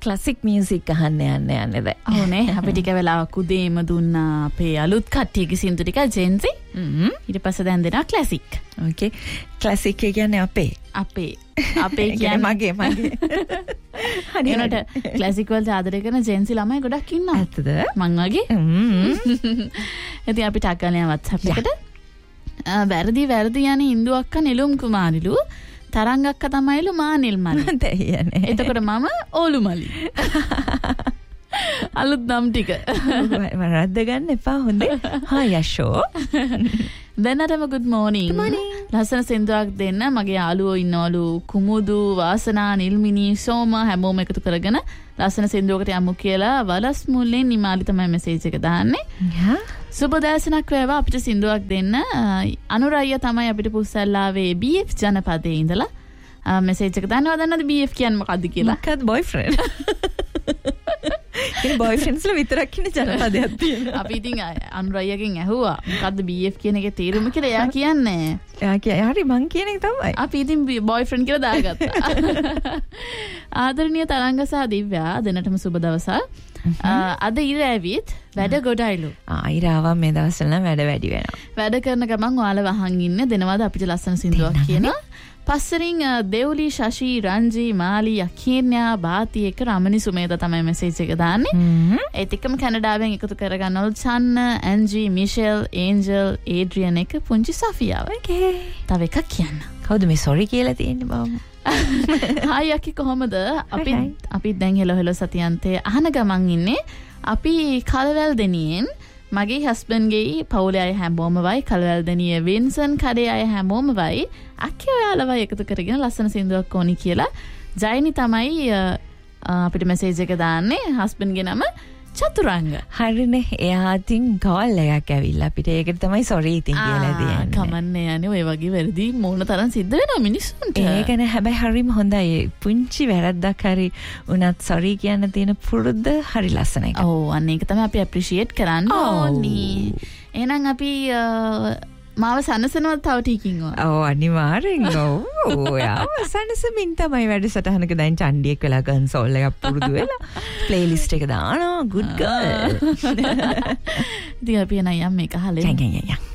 Classic music අහන්න යන්නේ දැන්. ඕනේ අපි ටික වෙලාවක් උදේම දුන්නා අපේ අලුත් කට්ටියගේ සින්දු ටික ජෙන්සි. ඊට පස්සේ දැන් දෙනවා ක්ලාසික්. ඕකේ. ක්ලාසික් කියන්නේ අපේ කියන්නේ මගේ. හරියට ක්ලාසික් වලට ආදරය කරන ජෙන්සි ළමයි ගොඩක් ඉන්නවා. ඇත්තද? මං වගේ. ඉතින් අපි ටක් ගාලා WhatsApp එකට වැරදි යන්නේ ඉන්දු අක්කා නෙළුම් කුමාරිලු තරංග අක්කා තමයිලු මානිල් මලි. දෙයනේ. එතකොට මම ඕලු මලි. අලුත් නම් ටික. වරද්ද ගන්න එපා හොඳේ. හා යෂෝ. දැනටම good morning. ලස්සන සින්දුවක් දෙන්න මගේ යාළුවෝ ඉන්නවලු කුමුදු වාසනා නිල්මිනි සෝම හැමෝම එකතු කරගෙන ලස්සන සින්දුවකට යමු කියලා වලස් මුල්ලෙන් නිමාලි තමයි මෙසේජ් එක දාන්නේ. සුබදෑසනක් වේවා අපිට සින්දුවක් දෙන්න. අනුරායියා තමයි අපිට පුස්සල්ලාවේ BF ජනපදයේ ඉඳලා මෙසේජ් එක දානවා. දන්නවද BF කියන්නේ මොකද්ද කියලා? මොකක්ද boyfriend? ඒ boyfriendsලා විතරක් ඉන්න ජනපදයක් තියෙනවා. අපි ඉතින් අනුරායියාගෙන් ඇහුවා මොකද්ද BF කියන එකේ තේරුම කියලා. එයා කියන්නේ හරි මං කියන එක තමයි. අපි ඉතින් boyfriend කියලා දාගත්තා. ආදරණීය තරංග සහ දිව්‍යා දෙනටම සුබ දවසක්. අද ඉර ඇවිත් වැඩ ගොඩයිලු. ඉරාවා මේ දවස්වල නම් වැඩ වැඩි වෙනවා. වැඩ කරන ගමන් ඔයාලා වහන් ඉන්න දෙනවාද අපිට ලස්සන සින්දුවක් කියනවා. පස්සරින් දෙව්ලි ශෂි රංජි මාලි යකීර්ණ්‍යා බාති එක රමණි සුමේද තමයි මෙසේජ් එක දාන්නේ. ඒත් එක්කම කැනඩාවෙන් එකතු කරගන්නවලු චන්න ඇන්ජි මිෂෙල් ඒන්ජල් ඒඩ්‍රියන් එක පුංචි සෆියාව. ඕකේ. තව එකක් කියන්න. කවුද මේ සෝරි කියලා තියෙන්නේ බාම? හායි යකි කොහමද? අපි දැන් හෙලෝ සතියන්තේ අහන ගමන් ඉන්නේ. අපි කලවැල් දෙනියෙන් මගේ හස්බන්ඩ්ගේ පවුලේ අය හැමෝම වයි කලවැල් දෙනියේ වින්සන් කඩේ අය හැමෝම වයි අක්කේ ඔයාලව එකතු කරගෙන ලස්සන සින්දුවක් ඕනි කියලා ජයිනි තමයි අපිට මෙසේජ් එක දාන්නේ. හස්බන්ඩ්ගේ නම චතුරංග. හරිනේ. එයා ඉතින් කෝල් එකක් ඇවිල්ලා අපිට ඒකට තමයි සෝරි ඉතින් කියලා දෙන්නේ. කමන්නේ යන්නේ ඔය වගේ වැරදි මොන තරම් සිද්ධ වෙනවා මිනිස්සුන්ට. ඒක නේ හැබැයි හරිම හොඳයි. පුංචි වැරද්දක් හරි උනත් සෝරි කියන්න තියෙන පුරුද්ද හරි ලස්සන එක. ඔව් අන්න ඒක තමයි අපි ඇප්‍රීෂিয়েට් කරන්න ඕනේ. එහෙනම් අපි මාව සනසනවා තව ටිකින් ඕන. ඔව් අනිවාර්යෙන් ඔව්. ඔයා සනසමින් තමයි වැඩසටහනක දැන් චණ්ඩියෙක් වෙලා කන්සෝල් එකක් පුරුදු වෙලා ප්ලේලිස්ට් එක දානවා. good girl. ඉතින් අපි එන යම් මේක අහලා. යම්.